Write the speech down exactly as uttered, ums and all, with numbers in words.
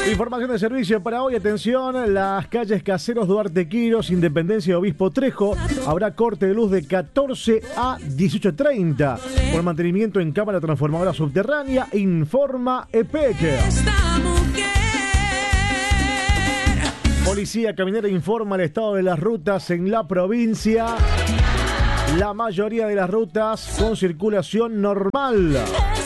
Información de servicio para hoy, atención, las calles Caseros, Duarte Quiros, Independencia y Obispo Trejo, habrá corte de luz de catorce a dieciocho treinta por mantenimiento en cámara transformadora subterránea, informa E P E C. Policía Caminera informa el estado de las rutas en la provincia. La mayoría de las rutas con circulación normal.